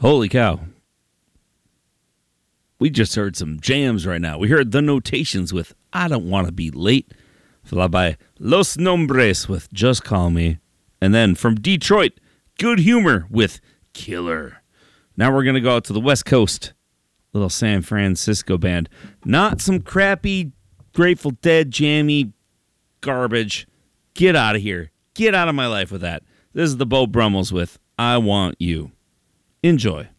Holy cow. We just heard some jams right now. We heard The Notations with I Don't Want to Be Late, followed by Los Nombres with Just Call Me, and then from Detroit, Good Humor with Killer. Now we're going to go out to the West Coast, little San Francisco band. Not some crappy Grateful Dead jammy garbage. Get out of here. Get out of my life with that. This is the Beau Brummels with I Want You. Enjoy.